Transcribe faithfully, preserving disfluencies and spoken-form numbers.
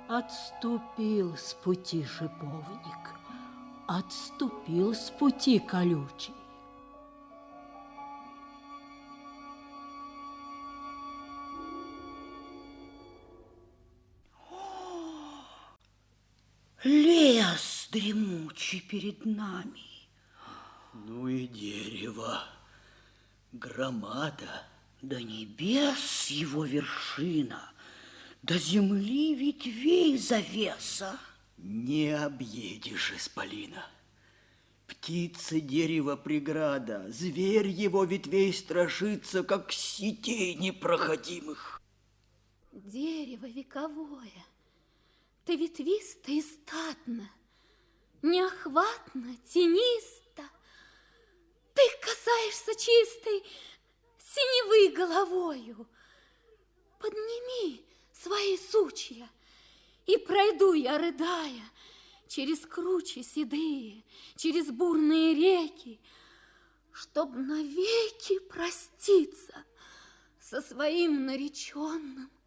Отступил с пути шиповник, отступил с пути колючий. Лес дремучий перед нами. Ну и дерево, громада. До небес его вершина, до земли ветвей завеса. Не объедешь, исполина. Птица дерева преграда, зверь его ветвей страшится, как сетей непроходимых. Дерево вековое, ты ветвисто и статно, неохватно, тенисто. Ты касаешься чистой синевы головою. Подними свои сучья, и пройду я, рыдая, через кручи седые, через бурные реки, чтоб навеки проститься со своим нареченным